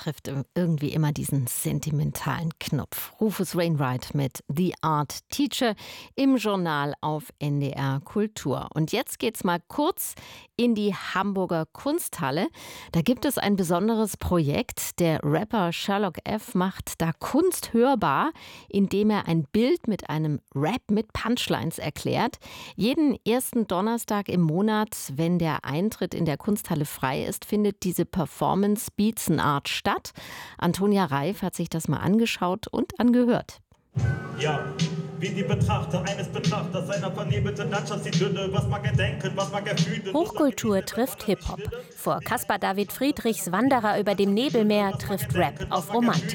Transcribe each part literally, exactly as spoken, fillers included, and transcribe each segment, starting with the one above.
trifft irgendwie immer diesen sentimentalen Knopf. Rufus Wainwright mit The Art Teacher im Journal auf N D R Kultur. Und jetzt geht's mal kurz in die Hamburger Kunsthalle. Da gibt es ein besonderes Projekt. Der Rapper Sherlock F. macht da Kunst hörbar, indem er ein Bild mit einem Rap mit Punchlines erklärt. Jeden ersten Donnerstag im Monat, wenn der Eintritt in der Kunsthalle frei ist, findet diese Performance Beats and Art statt. Antonia Reif hat sich das mal angeschaut und angehört. Ja, wie die Betrachter eines Betrachters seiner vernebelten Landschaft sieht Dünne, was mag er denken, was mag er fühlen. Hochkultur trifft Hip-Hop. Vor Caspar David Friedrichs Wanderer über dem Nebelmeer trifft Rap auf Romantik.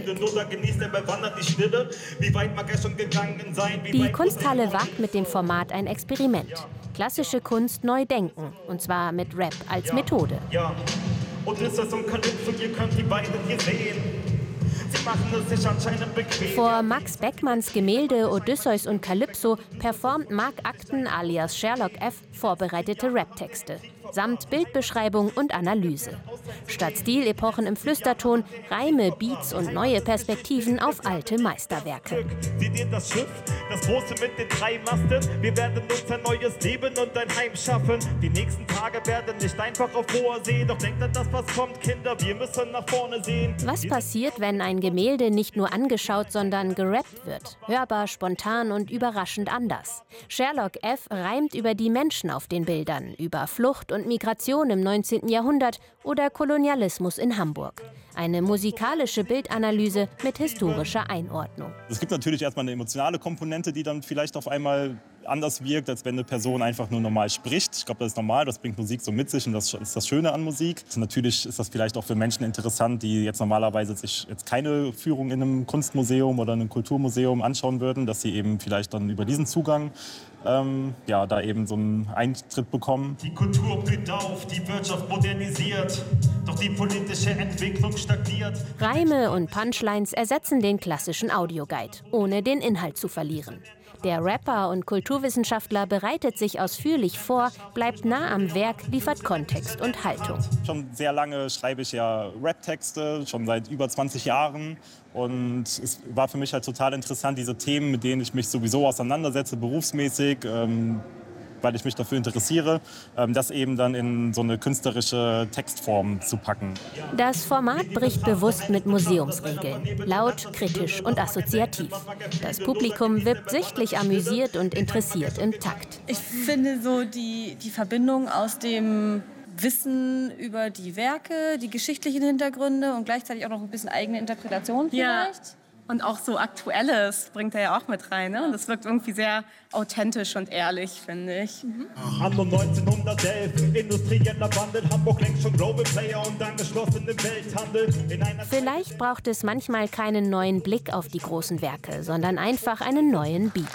Die Kunsthalle wagt mit dem Format ein Experiment. Klassische Kunst neu denken, und zwar mit Rap als Methode. Ja, und ist das so ein Kalypso, ihr könnt die beiden hier sehen. Sie machen es sich anscheinend bequem. Vor Max Beckmanns Gemälde Odysseus und Kalypso performt Mark Acton alias Sherlock F. vorbereitete Raptexte, samt Bildbeschreibung und Analyse. Statt Stilepochen im Flüsterton, Reime, Beats und neue Perspektiven auf alte Meisterwerke. Seht ihr das Schiff, das große mit den drei Masten? Wir werden uns ein neues Leben und ein Heim schaffen. Die nächsten Tage werden nicht einfach auf hoher See, doch denkt an das, was kommt, Kinder, wir müssen nach vorne sehen. Was passiert, wenn ein Gemälde nicht nur angeschaut, sondern gerappt wird? Hörbar, spontan und überraschend anders. Sherlock F. reimt über die Menschen auf den Bildern, über Flucht und Migration im neunzehnten Jahrhundert oder Kolonialismus in Hamburg. Eine musikalische Bildanalyse mit historischer Einordnung. Es gibt natürlich erstmal eine emotionale Komponente, die dann vielleicht auf einmal anders wirkt, als wenn eine Person einfach nur normal spricht. Ich glaube, das ist normal, das bringt Musik so mit sich und das ist das Schöne an Musik. Also natürlich ist das vielleicht auch für Menschen interessant, die jetzt normalerweise sich jetzt keine Führung in einem Kunstmuseum oder einem Kulturmuseum anschauen würden, dass sie eben vielleicht dann über diesen Zugang ähm, ja, da eben so einen Eintritt bekommen. Die Kultur blüht auf, die Wirtschaft modernisiert, doch die politische Entwicklung stagniert. Reime und Punchlines ersetzen den klassischen Audioguide, ohne den Inhalt zu verlieren. Der Rapper und Kulturwissenschaftler bereitet sich ausführlich vor, bleibt nah am Werk, liefert Kontext und Haltung. Schon sehr lange schreibe ich ja Rap-Texte, schon seit über zwanzig Jahren. Und es war für mich halt total interessant, diese Themen, mit denen ich mich sowieso auseinandersetze, berufsmäßig, ähm, weil ich mich dafür interessiere, ähm, das eben dann in so eine künstlerische Textform zu packen. Das Format bricht bewusst mit Museumsregeln. Laut, kritisch und assoziativ. Das Publikum wirkt sichtlich amüsiert und interessiert im Takt. Ich finde so die, die Verbindung aus dem Wissen über die Werke, die geschichtlichen Hintergründe und gleichzeitig auch noch ein bisschen eigene Interpretation vielleicht. Ja. Und auch so Aktuelles bringt er ja auch mit rein. Ne? Und das wirkt irgendwie sehr authentisch und ehrlich, finde ich. Mhm. Anno neunzehnhundertelf, industrieller Wandel, Hamburg längst schon Global Player und angeschlossen im Welthandel. In einer Vielleicht braucht es manchmal keinen neuen Blick auf die großen Werke, sondern einfach einen neuen Beat.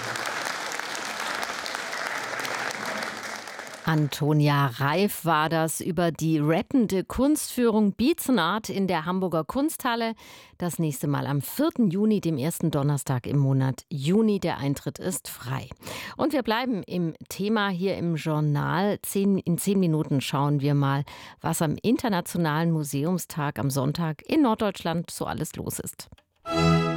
Antonia Reif war das über die rappende Kunstführung Beats and Art in der Hamburger Kunsthalle. Das nächste Mal am vierten Juni, dem ersten Donnerstag im Monat Juni. Der Eintritt ist frei. Und wir bleiben im Thema hier im Journal. Zehn, in zehn Minuten schauen wir mal, was am Internationalen Museumstag am Sonntag in Norddeutschland so alles los ist.